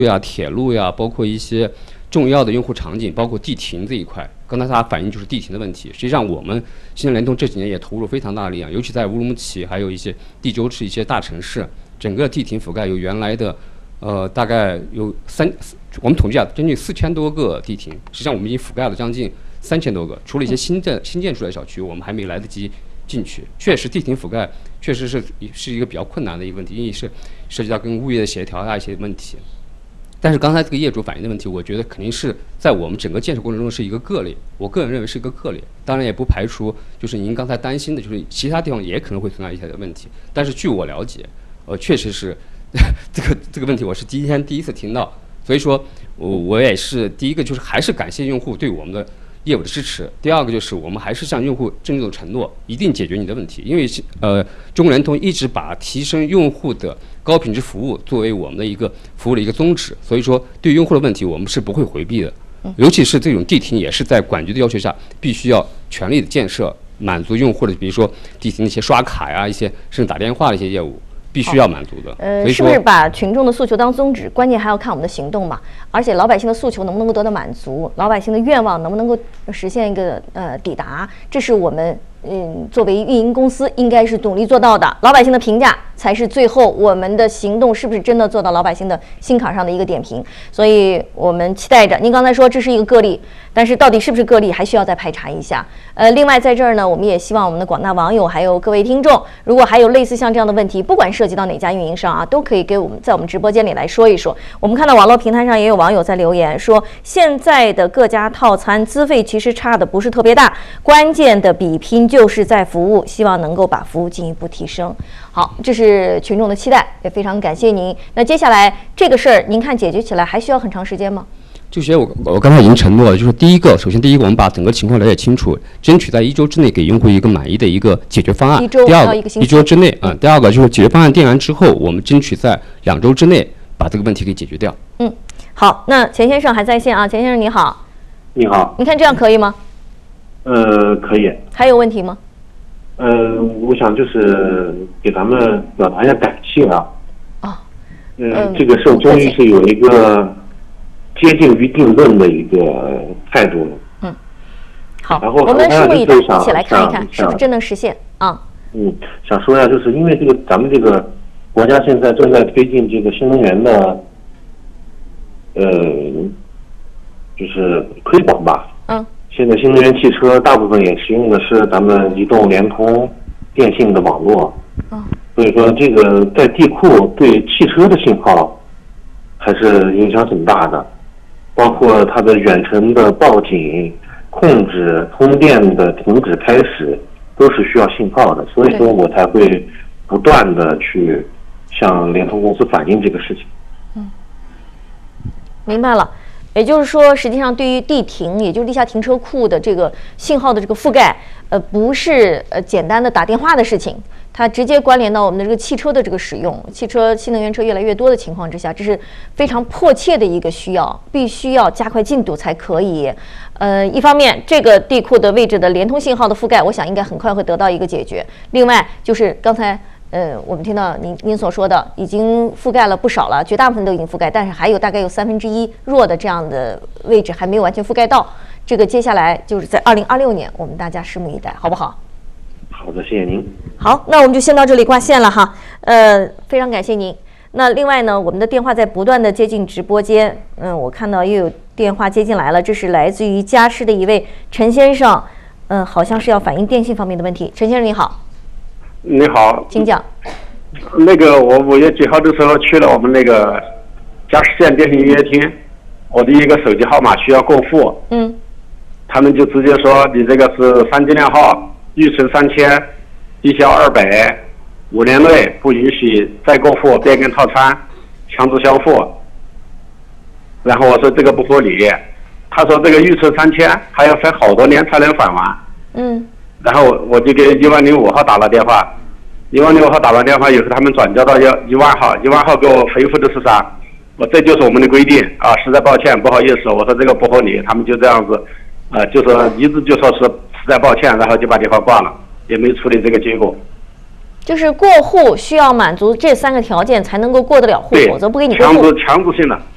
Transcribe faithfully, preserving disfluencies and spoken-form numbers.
呀、铁路呀，包括一些重要的用户场景，包括地停这一块。刚才大家反映就是地停的问题。实际上，我们新能联通这几年也投入非常大的力量，尤其在乌鲁木齐还有一些地州市一些大城市，整个地停覆盖有原来的呃大概有三，我们统计啊，将近四千多个地停。实际上，我们已经覆盖了将近三千多个，除了一些新建新建出来的小区，我们还没来得及进去。确实，地停覆盖确实是是一个比较困难的一个问题，因为是涉及到跟物业的协调啊一些问题。但是刚才这个业主反映的问题，我觉得肯定是在我们整个建设过程中是一个个例，我个人认为是一个个例。当然也不排除就是您刚才担心的，就是其他地方也可能会存在一些的问题。但是据我了解，呃，确实是这个这个问题，我是第一天第一次听到。所以说，我我也是第一个就是还是感谢用户对我们的业务的支持。第二个就是我们还是向用户郑重的承诺，一定解决你的问题。因为呃，中国联通一直把提升用户的高品质服务作为我们的一个服务的一个宗旨，所以说对用户的问题我们是不会回避的。尤其是这种地停，也是在管局的要求下，必须要全力的建设，满足用户的，比如说地停的一些刷卡呀、一些甚至打电话的一些业务。必须要满足的。 呃，是不是把群众的诉求当宗旨？关键还要看我们的行动嘛。而且老百姓的诉求能不能够得到满足，老百姓的愿望能不能够实现一个呃抵达，这是我们嗯作为运营公司应该是努力做到的。老百姓的评价才是最后我们的行动是不是真的做到老百姓的心坎上的一个点评。所以我们期待着。您刚才说这是一个个例，但是到底是不是个例，还需要再排查一下。呃，另外在这儿呢，我们也希望我们的广大网友还有各位听众，如果还有类似像这样的问题，不管涉及到哪家运营商啊，都可以给我们在我们直播间里来说一说。我们看到网络平台上也有网友在留言说，现在的各家套餐资费其实差的不是特别大，关键的比拼就是在服务，希望能够把服务进一步提升。好，这是群众的期待，也非常感谢您。那接下来这个事儿，您看解决起来还需要很长时间吗？ 这些我我刚才已经承诺了，就是第一个，首先第一个，我们把整个情况了解清楚，争取在一周之内给用户一个满意的一个解决方案。 一周第二个， 一个星期一周之内啊、嗯。第二个就是解决方案定完之后，我们争取在两周之内把这个问题给解决掉。 嗯，好，那钱先生还在线啊，钱先生你好。 你好。 你看这样可以吗？ 呃，可以。 还有问题吗？ 呃，我想就是给咱们表达一下感谢啊。 哦。 嗯，呃、这个事终于是有一个接近于定论的一个态度了。 嗯。好， 然后我们拭目以待， 一起来看一看是不是真能实现啊。 嗯，想说一下，就是因为这个咱们这个国家现在正在推进这个新能源的，呃，就是推广吧。 嗯。 现在新能源汽车大部分也使用的是咱们移动、联通、电信的网络， 嗯， 所以说这个在地库对汽车的信号还是影响很大的，包括它的远程的报警、控制、通电的停止开始，都是需要信号的，所以说我才会不断的去向联通公司反映这个事情。 嗯，明白了。也就是说，实际上对于地停，也就是地下停车库的这个信号的这个覆盖，呃，不是呃简单的打电话的事情，它直接关联到我们的这个汽车的这个使用。汽车新能源车越来越多的情况之下，这是非常迫切的一个需要，必须要加快进度才可以。呃，一方面，这个地库的位置的联通信号的覆盖，我想应该很快会得到一个解决。另外，就是刚才。呃，我们听到您您所说的已经覆盖了不少了，绝大部分都已经覆盖，但是还有大概有三分之一弱的这样的位置还没有完全覆盖到。这个接下来就是在二零二六年，我们大家拭目以待，好不好？ 好的，谢谢您。 好，那我们就先到这里挂线了哈。呃，非常感谢您。那另外呢，我们的电话在不断的接进直播间。嗯，我看到又有电话接进来了，这是来自于嘉实的一位陈先生。嗯，好像是要反映电信方面的问题。陈先生你好。 你好， 请讲。 那个我五月几号的时候去了我们那个嘉实县电信营业厅，我的一个手机号码需要过户， 嗯， 他们就直接说你这个是三机量号，预存三千，低消二百，五年内不允许再过户变更套餐，强制销付。然后我说这个不合理，他说这个预存三千还要分好多年才能返还， 嗯。 然后我就给一万零五号打了电话，一万零五号打了电话以后，他们转交到一一万号，一万号给我回复的是啥？我这就是我们的规定啊，实在抱歉，不好意思，我说这个不合理，他们就这样子，呃，就说一直就说是实在抱歉，然后就把电话挂了，也没处理这个结果。 就是过户需要满足这三个条件才能够过得了户，否则不给你过户。 强制强制性的。